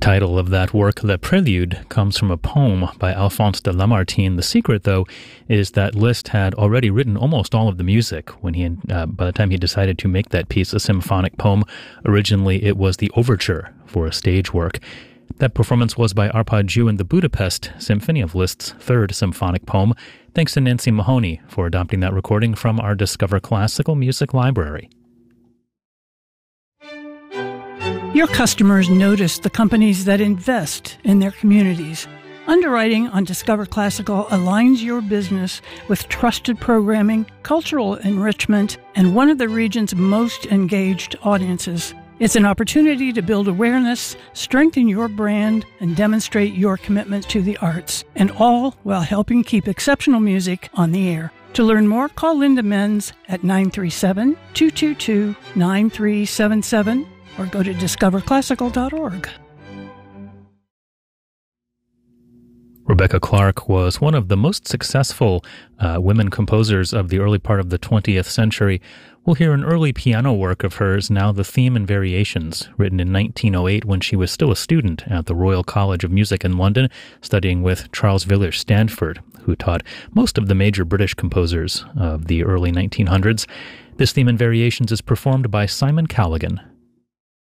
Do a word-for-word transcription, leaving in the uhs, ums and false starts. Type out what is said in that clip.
title of that work, The Prelude, comes from a poem by Alphonse de Lamartine. The secret, though, is that Liszt had already written almost all of the music when he, uh, by the time he decided to make that piece a symphonic poem. Originally, it was the overture for a stage work. That performance was by Arpad Ju in the Budapest Symphony of Liszt's third symphonic poem. Thanks to Nancy Mahoney for adopting that recording from our Discover Classical Music Library. Your customers notice the companies that invest in their communities. Underwriting on Discover Classical aligns your business with trusted programming, cultural enrichment, and one of the region's most engaged audiences. It's an opportunity to build awareness, strengthen your brand, and demonstrate your commitment to the arts, and all while helping keep exceptional music on the air. To learn more, call Linda Menz at nine three seven, two two two, nine three seven seven or go to discover classical dot org. Rebecca Clark was one of the most successful uh, women composers of the early part of the twentieth century. We'll hear an early piano work of hers, now the Theme and Variations, written in nineteen oh eight when she was still a student at the Royal College of Music in London, studying with Charles Villiers-Stanford, who taught most of the major British composers of the early nineteen hundreds. This Theme and Variations is performed by Simon Callaghan.